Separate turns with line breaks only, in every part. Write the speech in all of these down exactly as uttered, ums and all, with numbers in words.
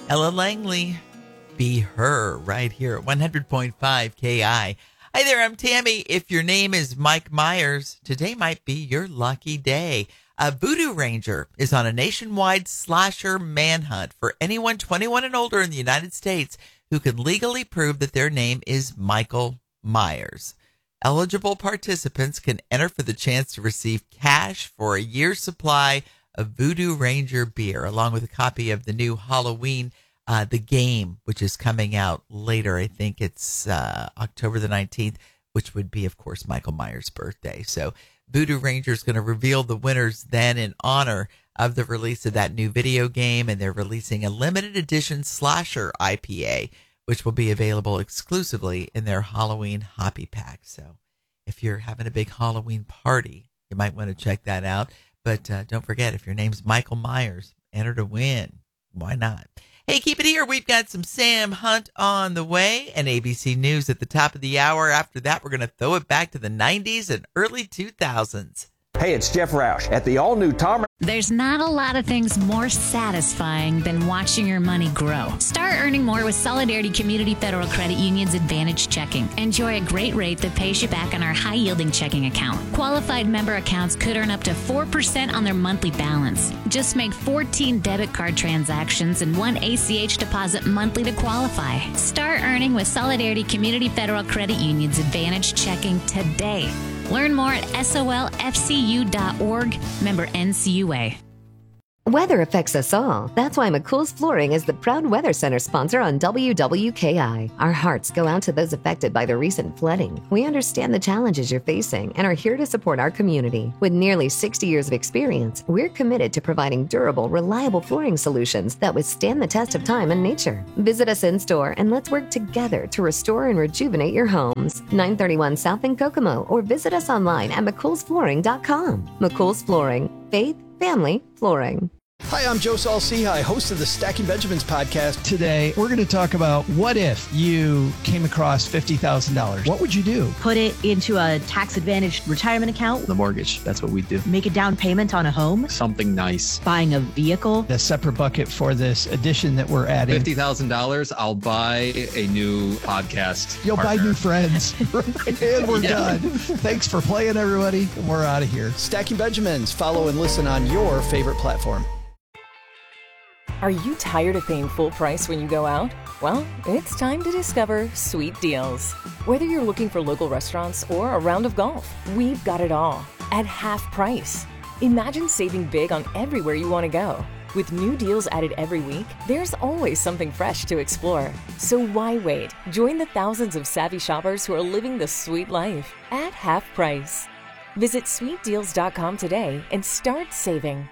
Ella Langley, Be Her, right here at one hundred point five K I. Hi there, I'm Tammy. If your name is Mike Myers, today might be your lucky day. A Voodoo Ranger is on a nationwide slasher manhunt for anyone twenty-one and older in the United States who can legally prove that their name is Michael Myers. Eligible participants can enter for the chance to receive cash for a year's supply of Voodoo Ranger beer, along with a copy of the new Halloween, uh, The Game, which is coming out later. I think it's uh, October the nineteenth, which would be, of course, Michael Myers' birthday. So Voodoo Ranger is going to reveal the winners then in honor of the release of that new video game, and they're releasing a limited edition slasher I P A, which will be available exclusively in their Halloween Hoppy Pack. So if you're having a big Halloween party, you might want to check that out. But uh, don't forget, if your name's Michael Myers, enter to win. Why not? Hey, keep it here. We've got some Sam Hunt on the way and A B C News at the top of the hour. After that, we're going to throw it back to the nineties and early two thousands.
Hey, it's Jeff Roush at the all-new Tom.
There's not a lot of things more satisfying than watching your money grow. Start earning more with Solidarity Community Federal Credit Union's Advantage Checking. Enjoy a great rate that pays you back on our high-yielding checking account. Qualified member accounts could earn up to four percent on their monthly balance. Just make fourteen debit card transactions and one A C H deposit monthly to qualify. Start earning with Solidarity Community Federal Credit Union's Advantage Checking today. Learn more at S O L F C U dot org, member N C U A.
Weather affects us all. That's why McCool's Flooring is the proud Weather Center sponsor on W W K I. Our hearts go out to those affected by the recent flooding. We understand the challenges you're facing and are here to support our community. With nearly sixty years of experience, we're committed to providing durable, reliable flooring solutions that withstand the test of time and nature. Visit us in store and let's work together to restore and rejuvenate your homes. nine thirty-one South in Kokomo, or visit us online at mccool's flooring dot com. McCool's Flooring. Faith, family, flooring.
Hi, I'm Joe Saul-Sehy, host of the Stacking Benjamins podcast.
Today, we're going to talk about what if you came across fifty thousand dollars? What would you do?
Put it into a tax-advantaged retirement account.
The mortgage, that's what we do.
Make a down payment on a home.
Something nice.
Buying a vehicle.
A separate bucket for this addition that we're adding.
fifty thousand dollars, I'll buy a new podcast
You'll
partner.
buy new friends. And we're
Yeah.
done. Thanks for playing, everybody. We're out of here.
Stacking Benjamins. Follow and listen on your favorite platform.
Are you tired of paying full price when you go out? Well, it's time to discover Sweet Deals. Whether you're looking for local restaurants or a round of golf, we've got it all at half price. Imagine saving big on everywhere you want to go. With new deals added every week, there's always something fresh to explore. So why wait? Join the thousands of savvy shoppers who are living the sweet life at half price. Visit sweet deals dot com today and start saving.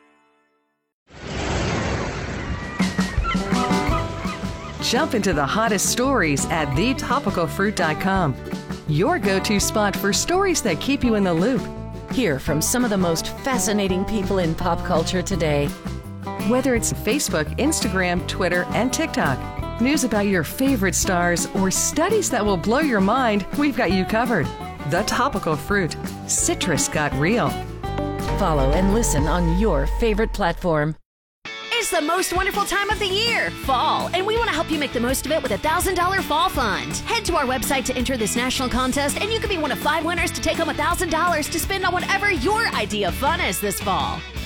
Jump into the hottest stories at the topical fruit dot com. Your go-to spot for stories that keep you in the loop.
Hear from some of the most fascinating people in pop culture today.
Whether it's Facebook, Instagram, Twitter, and TikTok, news about your favorite stars, or studies that will blow your mind, we've got you covered. The Topical Fruit. Citrus got real.
Follow and listen on your favorite platform.
It's the most wonderful time of the year, fall, and we want to help you make the most of it with a one thousand dollars Fall Fund. Head to our website to enter this national contest, and you could be one of five winners to take home one thousand dollars to spend on whatever your idea of fun is this fall.